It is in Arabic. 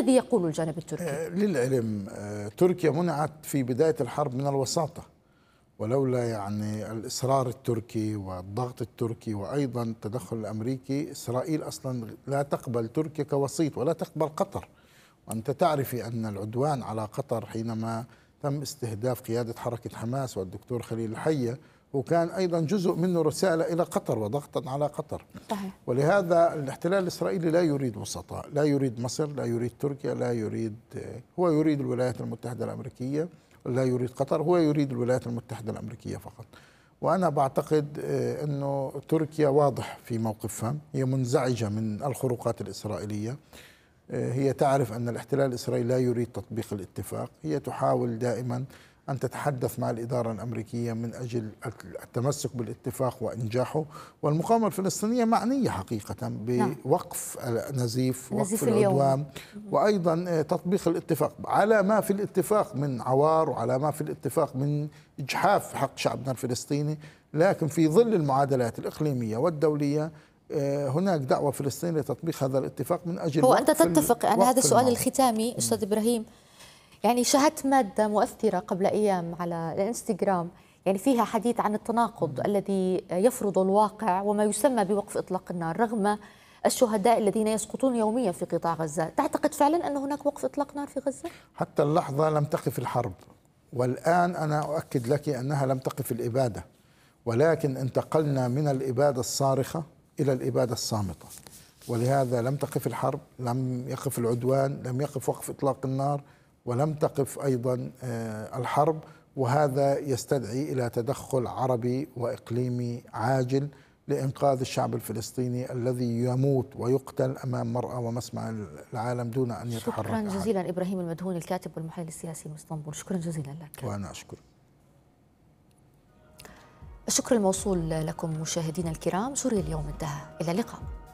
الذي يقول الجانب التركي؟ للعلم تركيا منعت في بداية الحرب من الوساطة، ولولا يعني الإصرار التركي والضغط التركي وأيضا التدخل الأمريكي، إسرائيل أصلا لا تقبل تركيا كوسيط ولا تقبل قطر. وأنت تعرفي أن العدوان على قطر حينما تم استهداف قيادة حركة حماس والدكتور خليل الحية، وكان أيضا جزء منه رسالة إلى قطر وضغطا على قطر. صحيح. ولهذا الاحتلال الإسرائيلي لا يريد وسطاء، لا يريد مصر، لا يريد تركيا، لا يريد، هو يريد الولايات المتحدة الأمريكية، لا يريد قطر، هو يريد الولايات المتحدة الأمريكية فقط. وأنا بعتقد أنه تركيا واضح في موقفها، هي منزعجة من الخروقات الإسرائيلية، هي تعرف أن الاحتلال الإسرائيلي لا يريد تطبيق الاتفاق، هي تحاول دائما أن تتحدث مع الإدارة الأمريكية من أجل التمسك بالاتفاق وإنجاحه. والمقاومة الفلسطينية معنية حقيقة بوقف النزيف، وقف العدوان، وأيضا تطبيق الاتفاق على ما في الاتفاق من عوار وعلى ما في الاتفاق من إجحاف حق شعبنا الفلسطيني. لكن في ظل المعادلات الإقليمية والدولية هناك دعوة فلسطينية لتطبيق هذا الاتفاق من أجل هو أنت تتفق، يعني هذا السؤال الختامي أستاذ إبراهيم، يعني شاهدت مادة مؤثرة قبل أيام على الانستغرام يعني فيها حديث عن التناقض الذي يفرض الواقع وما يسمى بوقف إطلاق النار رغم الشهداء الذين يسقطون يوميا في قطاع غزة. تعتقد فعلا أن هناك وقف إطلاق نار في غزة؟ حتى اللحظة لم تقف الحرب، والآن أنا أؤكد لك أنها لم تقف الإبادة، ولكن انتقلنا من الإبادة الصارخة إلى الإبادة الصامتة. ولهذا لم تقف الحرب، لم يقف العدوان، لم يقف وقف إطلاق النار، ولم تقف أيضا الحرب. وهذا يستدعي إلى تدخل عربي وإقليمي عاجل لإنقاذ الشعب الفلسطيني الذي يموت ويقتل أمام مرأى ومسمع العالم دون أن يتحرك. شكرا جزيلا إبراهيم المدهوني الكاتب والمحلل السياسي من اسطنبول، شكرا جزيلا لك. وأنا أشكر. الشكر الموصول لكم مشاهدينا الكرام، جري اليوم انتهى، إلى اللقاء.